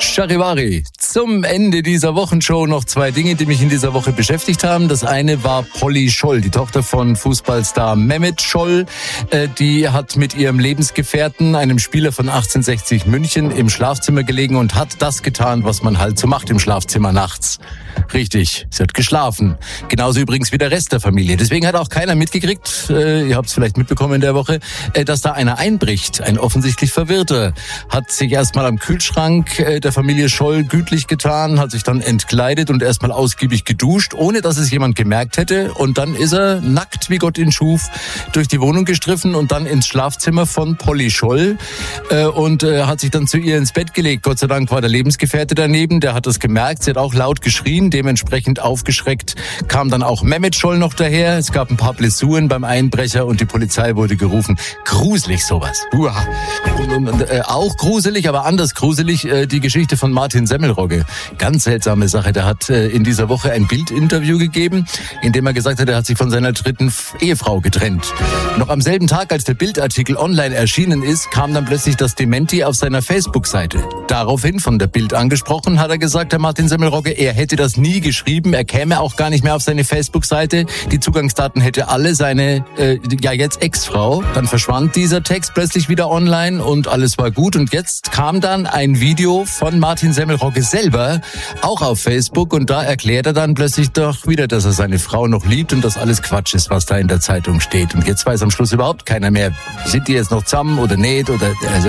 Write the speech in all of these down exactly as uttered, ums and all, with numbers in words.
Charivari. Zum Ende dieser Wochenshow noch zwei Dinge, die mich in dieser Woche beschäftigt haben. Das eine war Polly Scholl, die Tochter von Fußballstar Mehmet Scholl. Die hat mit ihrem Lebensgefährten, einem Spieler von achtzehnhundertsechzig München, im Schlafzimmer gelegen und hat das getan, was man halt so macht im Schlafzimmer nachts. Richtig, sie hat geschlafen. Genauso übrigens wie der Rest der Familie. Deswegen hat auch keiner mitgekriegt, äh, ihr habt es vielleicht mitbekommen in der Woche, äh, dass da einer einbricht. Ein offensichtlich Verwirrter hat sich erstmal am Kühlschrank äh, der Familie Scholl gütlich getan, hat sich dann entkleidet und erstmal ausgiebig geduscht, ohne dass es jemand gemerkt hätte. Und dann ist er nackt, wie Gott ihn schuf, durch die Wohnung gestriffen und dann ins Schlafzimmer von Polly Scholl äh, und äh, hat sich dann zu ihr ins Bett gelegt. Gott sei Dank war der Lebensgefährte daneben, der hat das gemerkt. Sie hat auch laut geschrien. Dementsprechend aufgeschreckt kam dann auch Mehmet Scholl noch daher. Es gab ein paar Blessuren beim Einbrecher und die Polizei wurde gerufen. Gruselig sowas. Uah. Und, und, und, äh, auch gruselig, aber anders gruselig, äh, die Geschichte von Martin Semmelrogge. Ganz seltsame Sache. Der hat äh, in dieser Woche ein Bildinterview gegeben, in dem er gesagt hat, er hat sich von seiner dritten Ehefrau getrennt. Noch am selben Tag, als der Bildartikel online erschienen ist, kam dann plötzlich das Dementi auf seiner Facebook-Seite. Daraufhin, von der Bild angesprochen, hat er gesagt, der Martin Semmelrogge, er hätte das nie geschrieben, er käme auch gar nicht mehr auf seine Facebook-Seite. Die Zugangsdaten hätte alle seine, äh, ja jetzt Ex-Frau. Dann verschwand dieser Text plötzlich wieder online und alles war gut. Und jetzt kam dann ein Video von Martin Semmelrogge selber, auch auf Facebook. Und da erklärt er dann plötzlich doch wieder, dass er seine Frau noch liebt und dass alles Quatsch ist, was da in der Zeitung steht. Und jetzt weiß am Schluss überhaupt keiner mehr, sind die jetzt noch zusammen oder nicht? Oder, also,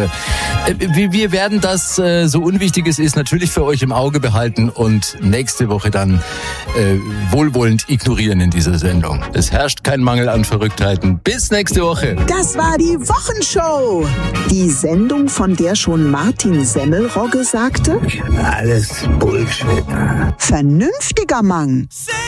äh, wir werden das, äh, so unwichtig es ist, natürlich für euch im Auge behalten und nächste Woche dann äh, wohlwollend ignorieren in dieser Sendung. Es herrscht kein Mangel an Verrücktheiten. Bis nächste Woche. Das war die Wochenshow. Die Sendung, von der schon Martin Semmelrogge sagte: Alles Bullshit. Vernünftiger Mann.